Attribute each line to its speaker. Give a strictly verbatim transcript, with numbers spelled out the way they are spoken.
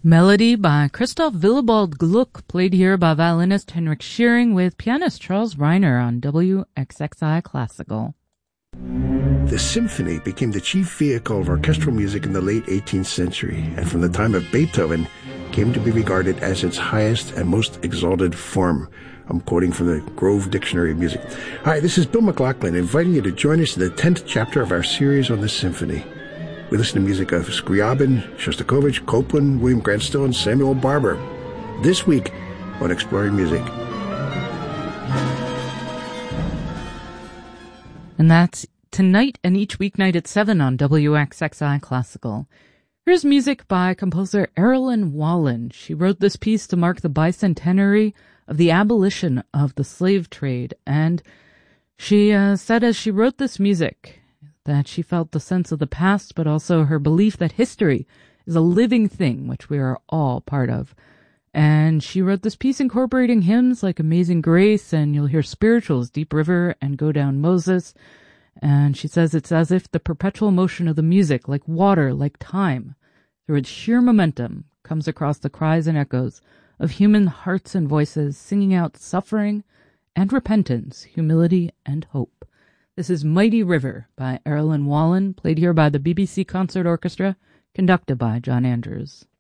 Speaker 1: Melody by Christoph Willibald Gluck, played here by violinist Henrik Shearing with pianist Charles Reiner on W X X I Classical.
Speaker 2: The symphony became the chief vehicle of orchestral music in the late eighteenth century, and from the time of Beethoven came to be regarded as its highest and most exalted form. I'm quoting from the Grove Dictionary of Music. Hi, this is Bill McLaughlin, inviting you to join us in the tenth chapter of our series on the symphony. We listen to music of Scriabin, Shostakovich, Copland, William Grant Still, and Samuel Barber. This week on Exploring Music.
Speaker 1: And that's tonight and each weeknight at seven on W X X I Classical. Here's music by composer Erilyn Wallen. She wrote this piece to mark the bicentenary of the abolition of the slave trade. And she uh, said as she wrote this music that she felt the sense of the past, but also her belief that history is a living thing, which we are all part of. And she wrote this piece incorporating hymns like Amazing Grace, and you'll hear spirituals, Deep River and Go Down Moses. And she says it's as if the perpetual motion of the music, like water, like time, through its sheer momentum, comes across the cries and echoes of human hearts and voices, singing out suffering and repentance, humility and hope. This is Mighty River by Erilyn Wallen, played here by the B B C Concert Orchestra, conducted by John Andrews.